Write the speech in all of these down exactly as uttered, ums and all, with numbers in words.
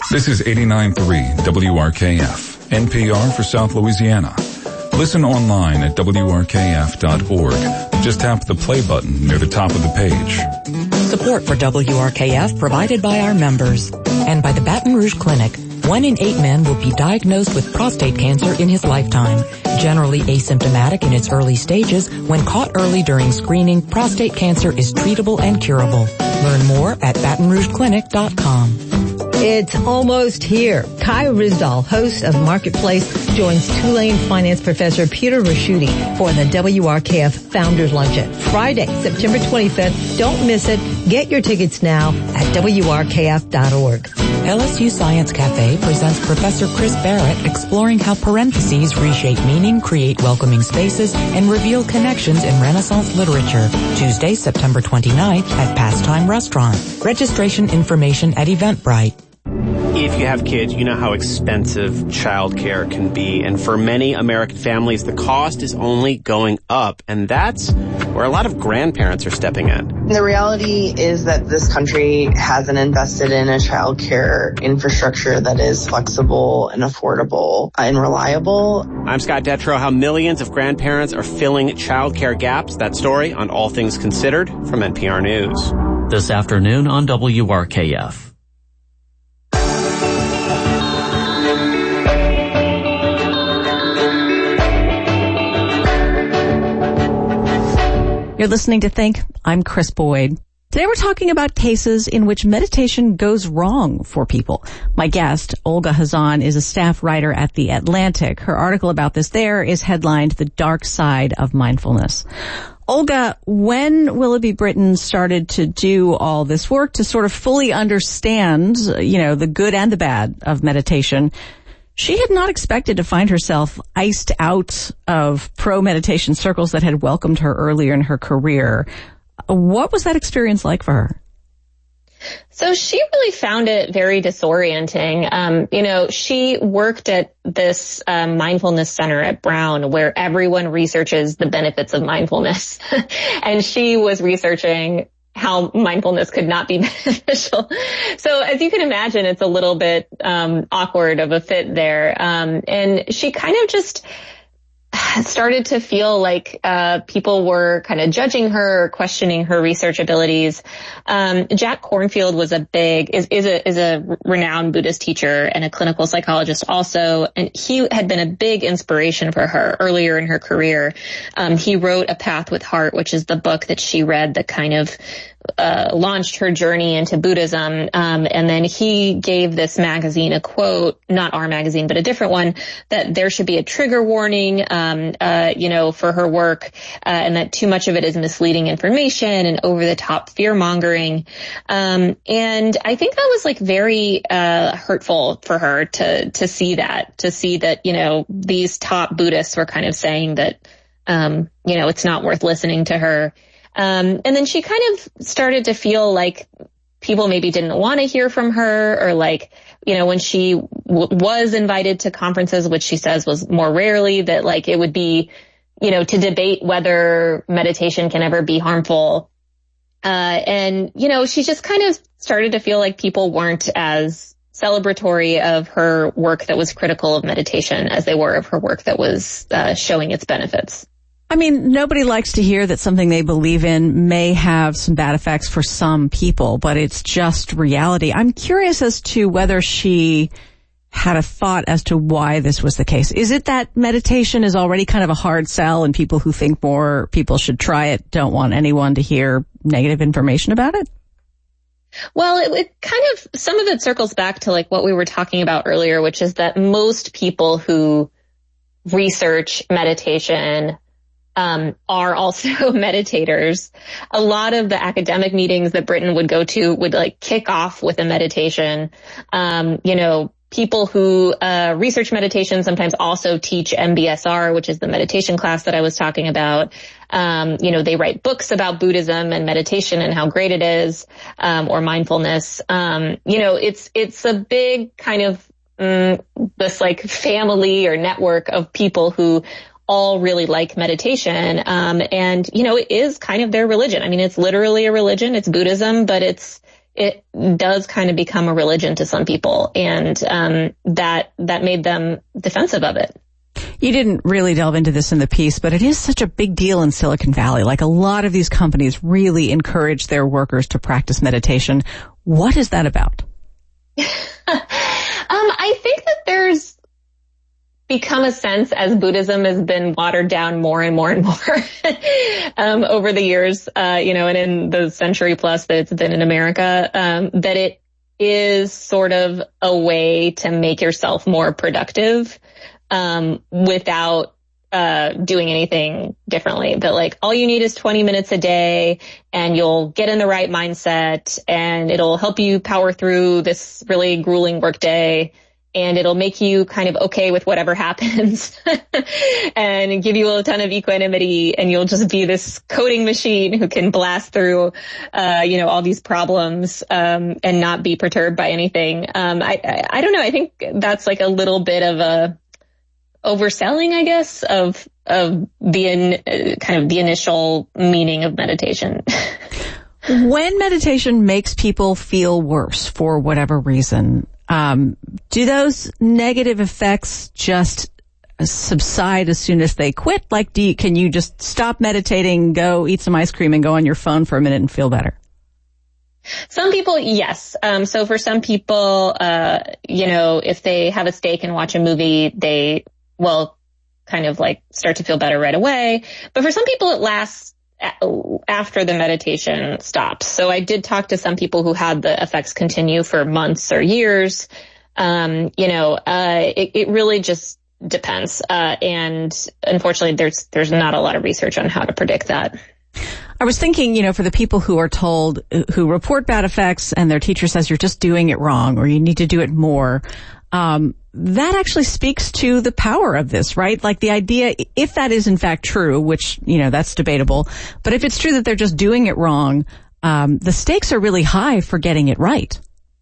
This is eighty-nine point three W R K F, N P R for South Louisiana. Listen online at W R K F dot org. Just tap the play button near the top of the page. Support for W R K F provided by our members and by the Baton Rouge Clinic. One in eight men will be diagnosed with prostate cancer in his lifetime. Generally asymptomatic in its early stages, when caught early during screening, prostate cancer is treatable and curable. Learn more at baton rouge clinic dot com. It's almost here. Kai Ryssdal, host of Marketplace, joins Tulane finance professor Peter Ricchiuti for the W R K F Founders Luncheon, Friday, September twenty-fifth. Don't miss it. Get your tickets now at W R K F dot org. L S U Science Cafe presents Professor Chris Barrett exploring how parentheses reshape meaning, create welcoming spaces, and reveal connections in Renaissance literature. Tuesday, September twenty-ninth at Pastime Restaurant. Registration information at Eventbrite. If you have kids, you know how expensive childcare can be. And for many American families, the cost is only going up. And that's where a lot of grandparents are stepping in. The reality is that this country hasn't invested in a childcare infrastructure that is flexible and affordable and reliable. I'm Scott Detrow. How millions of grandparents are filling childcare gaps. That story on All Things Considered from N P R News. This afternoon on W R K F. You're listening to Think. I'm Chris Boyd. Today we're talking about cases in which meditation goes wrong for people. My guest, Olga Khazan, is a staff writer at The Atlantic. Her article about this there is headlined The Dark Side of Mindfulness. Olga, when Willoughby Britton started to do all this work to sort of fully understand, you know, the good and the bad of meditation, she had not expected to find herself iced out of pro-meditation circles that had welcomed her earlier in her career. What was that experience like for her? So she really found it very disorienting. Um, you know, she worked at this um, mindfulness center at Brown where everyone researches the benefits of mindfulness. And she was researching how mindfulness could not be beneficial. So as you can imagine, it's a little bit um awkward of a fit there. Um and she kind of just started to feel like uh people were kind of judging her or questioning her research abilities. Um Jack Kornfield was a big is is a is a renowned Buddhist teacher and a clinical psychologist also, and he had been a big inspiration for her earlier in her career. Um he wrote A Path with Heart, which is the book that she read that kind of Uh, launched her journey into Buddhism. Um, and then he gave this magazine a quote, not our magazine, but a different one, that there should be a trigger warning, um, uh, you know, for her work, uh, and that too much of it is misleading information and over the top fear mongering. Um, and I think that was like very, uh, hurtful for her to, to see that, to see that, you know, these top Buddhists were kind of saying that, um, you know, it's not worth listening to her. Um, and then she kind of started to feel like people maybe didn't want to hear from her, or like, you know, when she w- was invited to conferences, which she says was more rarely, that like it would be, you know, to debate whether meditation can ever be harmful. Uh, and, you know, she just kind of started to feel like people weren't as celebratory of her work that was critical of meditation as they were of her work that was uh, showing its benefits. I mean, nobody likes to hear that something they believe in may have some bad effects for some people, but it's just reality. I'm curious as to whether she had a thought as to why this was the case. Is it that meditation is already kind of a hard sell and people who think more people should try it don't want anyone to hear negative information about it? Well, it, it kind of, some of it circles back to like what we were talking about earlier, which is that most people who research meditation Um, are also meditators. A lot of the academic meetings that Britton would go to would like kick off with a meditation. Um, you know, people who uh, research meditation sometimes also teach M B S R, which is the meditation class that I was talking about. Um, you know, they write books about Buddhism and meditation and how great it is, um, or mindfulness. Um, you know, it's it's a big kind of um, this like family or network of people who all really like meditation. Um, and, you know, it is kind of their religion. I mean, it's literally a religion. It's Buddhism, but it's, it does kind of become a religion to some people, and um, that that made them defensive of it. You didn't really delve into this in the piece, but it is such a big deal in Silicon Valley. Like, a lot of these companies really encourage their workers to practice meditation. What is that about? um, I think that there's become a sense, as Buddhism has been watered down more and more and more um, over the years, uh, you know, and in the century plus that it's been in America, um, that it is sort of a way to make yourself more productive um, without uh doing anything differently. That, like, all you need is twenty minutes a day and you'll get in the right mindset and it'll help you power through this really grueling work day, and it'll make you kind of okay with whatever happens and give you a ton of equanimity, and you'll just be this coding machine who can blast through uh you know all these problems um and not be perturbed by anything. um I I, I don't know, I think that's like a little bit of a overselling, I guess, of of the in, uh, kind of the initial meaning of meditation. When meditation makes people feel worse for whatever reason, um, do those negative effects just subside as soon as they quit? Like, do you, can you just stop meditating, go eat some ice cream, and go on your phone for a minute and feel better? Some people, yes. Um, so for some people, uh, you know, if they have a steak and watch a movie, they well, kind of like start to feel better right away. But for some people, it lasts a- after the meditation stops. So I did talk to some people who had the effects continue for months or years. Um, you know, uh, it, it really just depends. Uh, and unfortunately, there's, there's not a lot of research on how to predict that. I was thinking, you know, for the people who are told, who report bad effects and their teacher says you're just doing it wrong or you need to do it more, um, that actually speaks to the power of this, right? Like, the idea, if that is in fact true, which, you know, that's debatable, but if it's true that they're just doing it wrong, um, the stakes are really high for getting it right.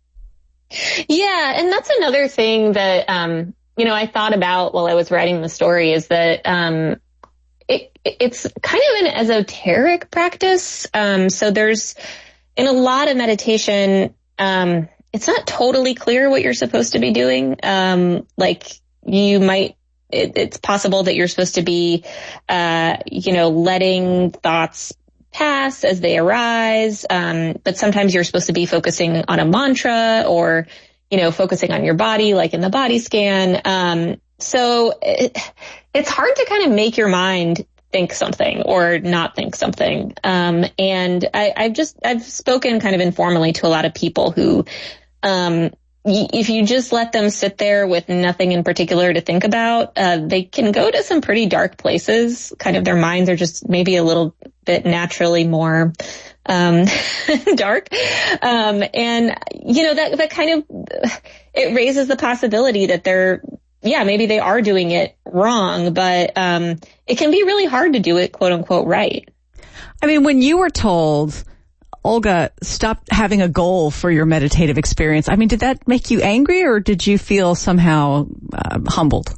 Yeah, and that's another thing that, um, you know, I thought about while I was writing the story, is that um, it, it's kind of an esoteric practice. Um, so there's, in a lot of meditation, um, it's not totally clear what you're supposed to be doing. Um, like, you might, it, it's possible that you're supposed to be, uh, you know, letting thoughts pass as they arise. Um, but sometimes you're supposed to be focusing on a mantra, or, you know, focusing on your body, like in the body scan. Um, so it, it's hard to kind of make your mind think something or not think something. Um, and I, I've just, I've spoken kind of informally to a lot of people who, um, y- if you just let them sit there with nothing in particular to think about, uh, they can go to some pretty dark places. Kind of their minds are just maybe a little bit naturally more, um, dark. Um, and, you know, that, that kind of, it raises the possibility that they're, yeah, maybe they are doing it wrong, but um, it can be really hard to do it, quote unquote, right. I mean, when you were told, Olga, stop having a goal for your meditative experience, I mean, did that make you angry, or did you feel somehow uh, humbled?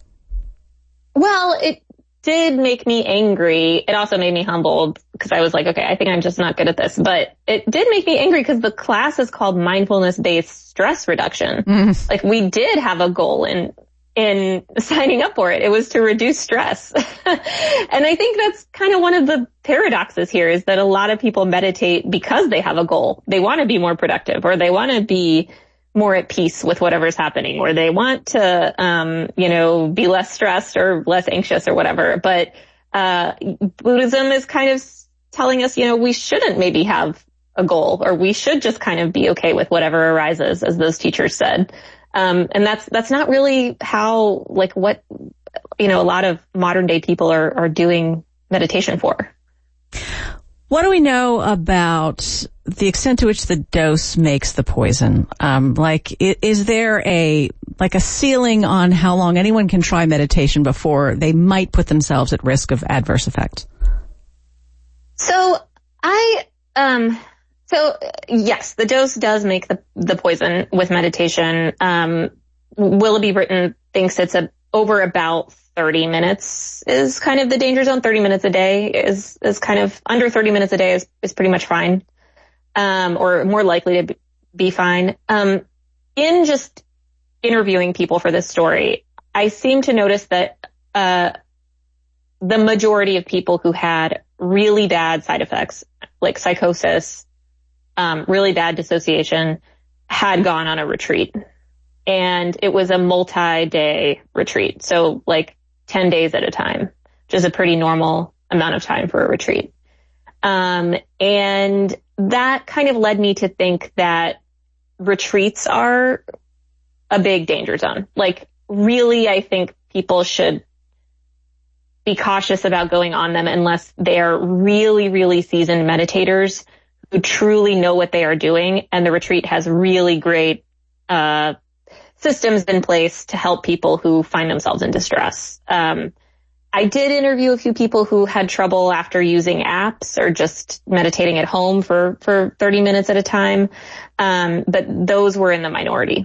Well, it did make me angry. It also made me humbled, because I was like, okay, I think I'm just not good at this. But it did make me angry because the class is called mindfulness-based stress reduction. Mm. Like, we did have a goal in in signing up for it. It was to reduce stress. And I think that's kind of one of the paradoxes here, is that a lot of people meditate because they have a goal. They want to be more productive, or they want to be more at peace with whatever's happening, or they want to, um, you know, be less stressed or less anxious or whatever. But, uh, Buddhism is kind of telling us, you know, we shouldn't maybe have a goal, or we should just kind of be okay with whatever arises, as those teachers said. Um, and that's, that's not really how, like, what, you know, a lot of modern day people are, are doing meditation for. What do we know about the extent to which the dose makes the poison? Um, like, is there a, like a ceiling on how long anyone can try meditation before they might put themselves at risk of adverse effects? So I, um, So, yes, the dose does make the, the poison with meditation. Um, Willoughby Britton thinks it's a, over about thirty minutes is kind of the danger zone. thirty minutes a day is, is kind of, under thirty minutes a day is, is pretty much fine. Um, or more likely to be, be fine. Um, in just interviewing people for this story, I seem to notice that uh, the majority of people who had really bad side effects, like psychosis, um, really bad dissociation, had gone on a retreat. And it was a multi-day retreat. So like ten days at a time, which is a pretty normal amount of time for a retreat. Um, and that kind of led me to think that retreats are a big danger zone. Like, really, I think people should be cautious about going on them unless they're really, really seasoned meditators who truly know what they are doing. And the retreat has really great uh systems in place to help people who find themselves in distress. Um, I did interview a few people who had trouble after using apps or just meditating at home for, for thirty minutes at a time. Um, but those were in the minority.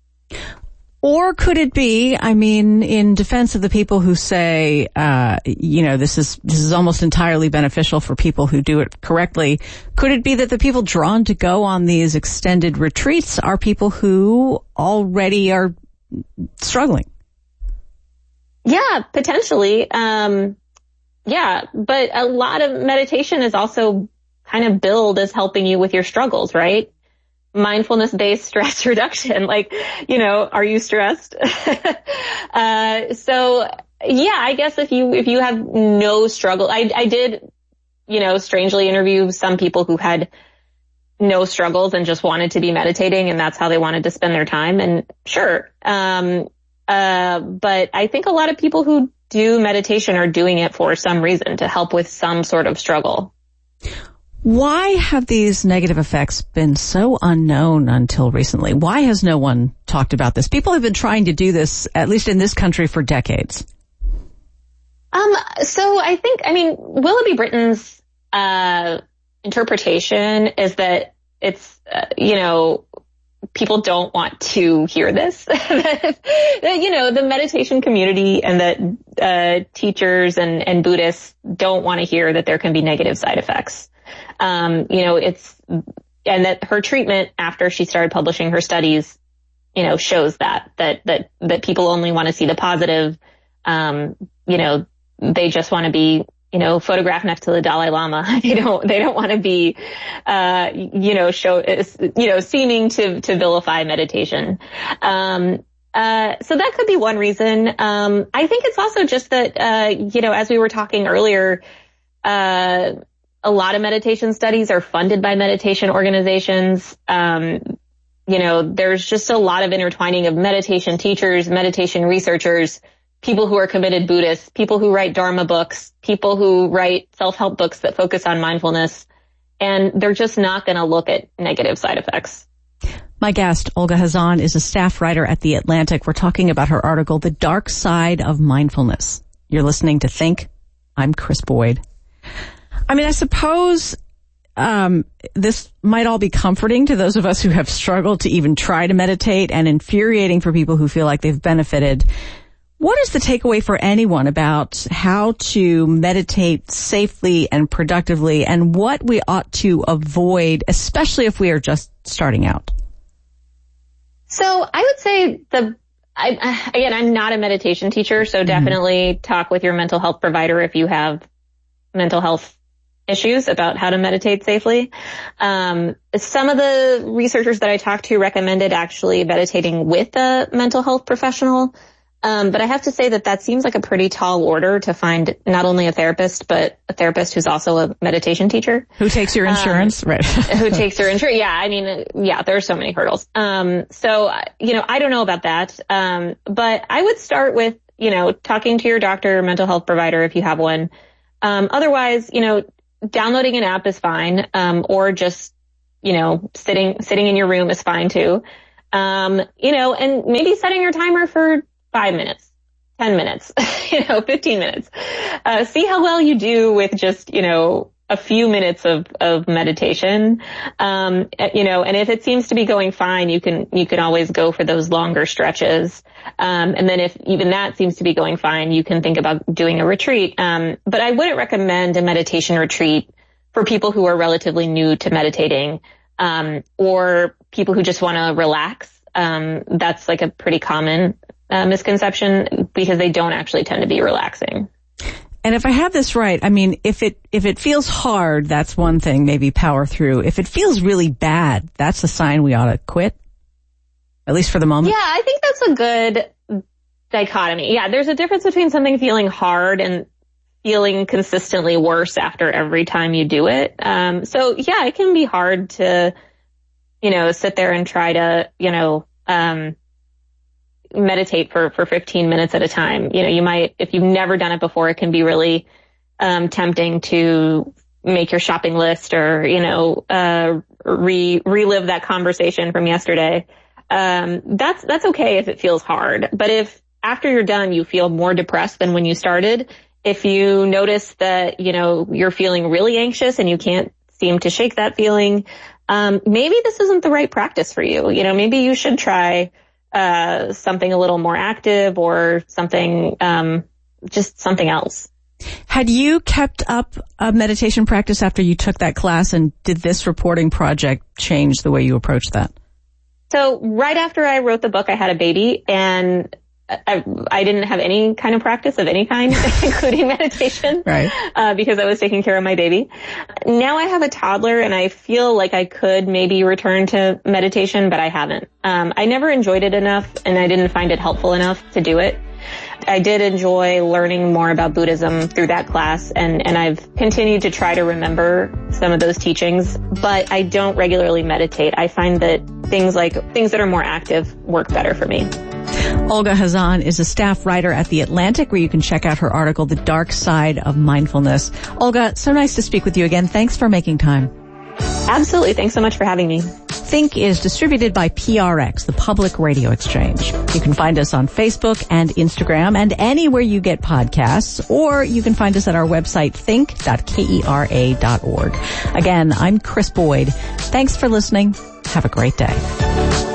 Or could it be, I mean, in defense of the people who say, uh, you know, this is, this is almost entirely beneficial for people who do it correctly, could it be that the people drawn to go on these extended retreats are people who already are struggling? Yeah, potentially. Um, yeah, but a lot of meditation is also kind of billed as helping you with your struggles, right? Mindfulness-based stress reduction. Like, you know, are you stressed? uh, so yeah, I guess if you, if you have no struggle, I, I did, you know, strangely interview some people who had no struggles and just wanted to be meditating, and that's how they wanted to spend their time. And sure. Um, uh, but I think a lot of people who do meditation are doing it for some reason, to help with some sort of struggle. Why have these negative effects been so unknown until recently? Why has no one talked about this? People have been trying to do this, at least in this country, for decades. Um, so I think, I mean, Willoughby Britton's, uh, interpretation is that it's, uh, you know, people don't want to hear this. that, you know, the meditation community and that, uh, teachers and, and Buddhists don't want to hear that there can be negative side effects. Um, you know, it's, and that her treatment after she started publishing her studies, you know, shows that, that, that, that people only want to see the positive. Um, you know, they just want to be, you know, photographed next to the Dalai Lama. They don't, they don't want to be, uh, you know, show, you know, seeming to, to vilify meditation. Um, uh, so that could be one reason. Um, I think it's also just that, uh, you know, as we were talking earlier, uh, a lot of meditation studies are funded by meditation organizations. Um, you know, there's just a lot of intertwining of meditation teachers, meditation researchers, people who are committed Buddhists, people who write Dharma books, people who write self-help books that focus on mindfulness, and they're just not going to look at negative side effects. My guest, Olga Khazan, is a staff writer at The Atlantic. We're talking about her article, The Dark Side of Mindfulness. You're listening to Think. I'm Chris Boyd. I mean, I suppose um this might all be comforting to those of us who have struggled to even try to meditate, and infuriating for people who feel like they've benefited. What is the takeaway for anyone about how to meditate safely and productively, and what we ought to avoid, especially if we are just starting out? So I would say the, I, again, I'm not a meditation teacher, so definitely mm-hmm. talk with your mental health provider if you have mental health issues about how to meditate safely. Um, some of the researchers that I talked to recommended actually meditating with a mental health professional. Um, but I have to say that that seems like a pretty tall order to find not only a therapist, but a therapist who's also a meditation teacher. Who takes your insurance, um, right? who takes your insurance. Yeah. I mean, yeah, there are so many hurdles. Um, so, you know, I don't know about that. Um, but I would start with, you know, talking to your doctor or mental health provider if you have one. Um, otherwise, you know, downloading an app is fine. Um, or just, you know, sitting, sitting in your room is fine too. Um, you know, and maybe setting your timer for five minutes, ten minutes, you know, fifteen minutes. Uh, see how well you do with just, you know, a few minutes of, of meditation. Um, you know, and if it seems to be going fine, you can, you can always go for those longer stretches. Um, and then if even that seems to be going fine, you can think about doing a retreat. Um, but I wouldn't recommend a meditation retreat for people who are relatively new to meditating, um, or people who just want to relax. Um, that's like a pretty common uh, misconception because they don't actually tend to be relaxing. And if I have this right, I mean, if it if it feels hard, that's one thing, maybe power through. If it feels really bad, that's a sign we ought to quit, at least for the moment. Yeah, I think that's a good dichotomy. Yeah, there's a difference between something feeling hard and feeling consistently worse after every time you do it. Um, so, yeah, it can be hard to, you know, sit there and try to, you know, um meditate for, for fifteen minutes at a time. You know, you might, if you've never done it before, it can be really, um, tempting to make your shopping list or, you know, uh, re, relive that conversation from yesterday. Um, that's, that's okay if it feels hard. But if after you're done, you feel more depressed than when you started, if you notice that, you know, you're feeling really anxious and you can't seem to shake that feeling, um, maybe this isn't the right practice for you. You know, maybe you should try uh, something a little more active or something, um, just something else. Had you kept up a meditation practice after you took that class, and did this reporting project change the way you approached that? So right after I wrote the book, I had a baby, and I, I didn't have any kind of practice of any kind, including meditation, right? Uh, because I was taking care of my baby. Now I have a toddler, and I feel like I could maybe return to meditation, but I haven't. Um, I never enjoyed it enough, and I didn't find it helpful enough to do it. I did enjoy learning more about Buddhism through that class, and, and I've continued to try to remember some of those teachings, but I don't regularly meditate. I find that things like things that are more active work better for me. Olga Khazan is a staff writer at The Atlantic, where you can check out her article, The Dark Side of Mindfulness. Olga, so nice to speak with you again. Thanks for making time. Absolutely. Thanks so much for having me. Think is distributed by P R X, the Public Radio Exchange. You can find us on Facebook and Instagram and anywhere you get podcasts, or you can find us at our website, think dot kera dot org. Again, I'm Chris Boyd. Thanks for listening. Have a great day.